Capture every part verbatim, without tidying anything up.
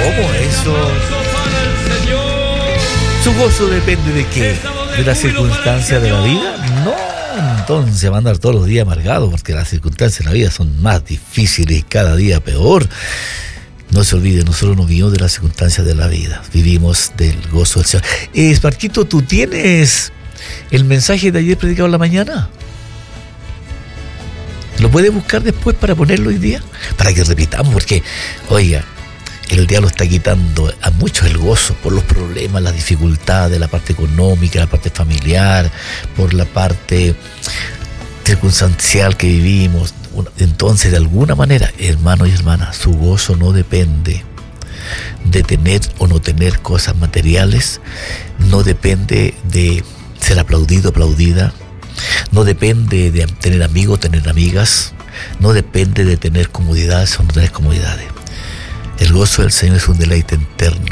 ¿Cómo eso? ¿Su gozo depende de qué? ¿De las circunstancias de la vida? No, entonces va a andar todos los días amargado porque las circunstancias de la vida son más difíciles y cada día peor. No se olvide, nosotros no vivimos de las circunstancias de la vida, vivimos del gozo del Señor. Eh, Marquito, ¿tú tienes el mensaje de ayer predicado en la mañana? ¿Lo puedes buscar después para ponerlo hoy día? Para que repitamos, porque, oiga, el diablo está quitando a muchos el gozo por los problemas, las dificultades, la parte económica, la parte familiar, por la parte circunstancial que vivimos. Entonces, de alguna manera, hermanos y hermanas, su gozo no depende de tener o no tener cosas materiales, no depende de ser aplaudido, aplaudida, no depende de tener amigos, tener amigas, no depende de tener comodidades o no tener comodidades. El gozo del Señor es un deleite eterno.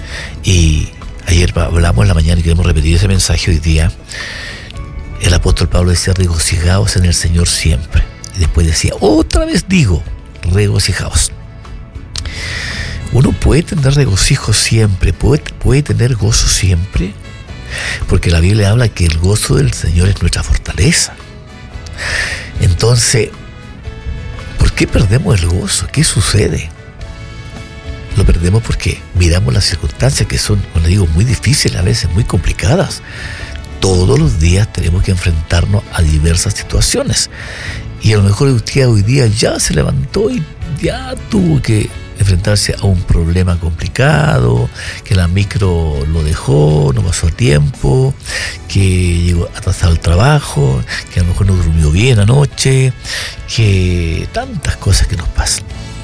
Y ayer hablamos en la mañana y queremos repetir ese mensaje hoy día. El apóstol Pablo decía, regocijaos en el Señor siempre. Y después decía, otra vez digo, regocijaos. Uno puede tener regocijo siempre, puede, puede tener gozo siempre, porque la Biblia habla que el gozo del Señor es nuestra fortaleza. Entonces, ¿por qué perdemos el gozo? ¿Qué sucede? Lo perdemos porque miramos las circunstancias que son, como le digo, muy difíciles, a veces muy complicadas. Todos los días tenemos que enfrentarnos a diversas situaciones. Y a lo mejor usted hoy día ya se levantó y ya tuvo que enfrentarse a un problema complicado, que la micro lo dejó, no pasó a tiempo, que llegó atrasado al trabajo, que a lo mejor no durmió bien anoche, que tantas cosas que nos pasan.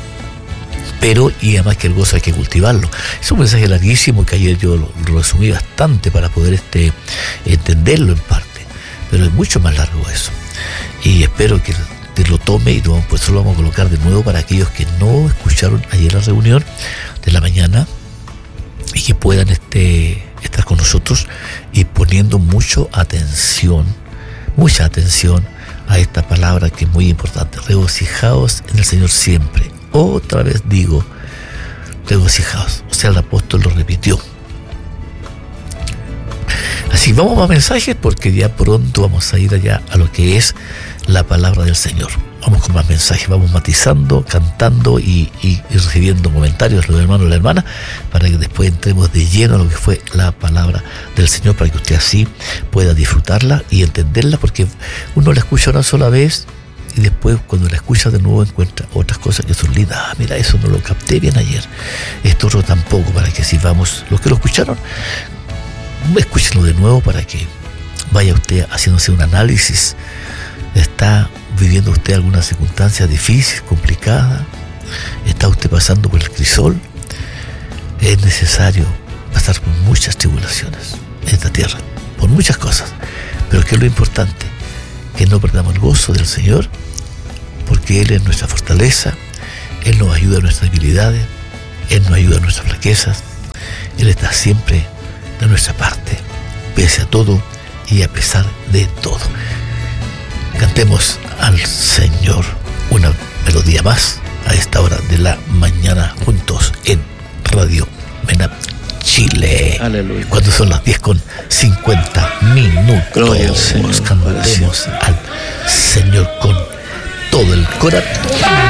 Pero, y además que el gozo hay que cultivarlo. Es un mensaje larguísimo que ayer yo lo, lo resumí bastante para poder este, entenderlo en parte, pero es mucho más largo eso. Y espero que te lo tome y lo, pues lo vamos a colocar de nuevo para aquellos que no escucharon ayer la reunión de la mañana y que puedan este, estar con nosotros y poniendo mucho atención, mucha atención a esta palabra que es muy importante. Regocijaos en el Señor siempre. Otra vez digo, regocijaos. O sea, el apóstol lo repitió. Así vamos a mensajes porque ya pronto vamos a ir allá a lo que es la palabra del Señor. Vamos con más mensajes, vamos matizando, cantando y, y, y recibiendo comentarios de los hermanos y la hermana para que después entremos de lleno a lo que fue la palabra del Señor, para que usted así pueda disfrutarla y entenderla, porque uno la escucha una sola vez y después cuando la escucha de nuevo encuentra otras cosas que son lindas. Ah, mira, eso no lo capté bien ayer, esto otro tampoco, para que si vamos, los que lo escucharon, escúchenlo de nuevo para que vaya usted haciéndose un análisis. ¿Está viviendo usted alguna circunstancia difícil, complicada? ¿Está usted pasando por el crisol? Es necesario pasar por muchas tribulaciones en esta tierra, por muchas cosas, pero que es lo importante, que no perdamos el gozo del Señor, porque Él es nuestra fortaleza, Él nos ayuda en nuestras debilidades, Él nos ayuda en nuestras flaquezas, Él está siempre de nuestra parte, pese a todo y a pesar de todo. Cantemos al Señor una melodía más a esta hora de la mañana juntos en Radio Mena Chile. Aleluya. Cuando son las diez con cincuenta minutos. Gloria al Señor. Cantemos al Señor con todo el corazón.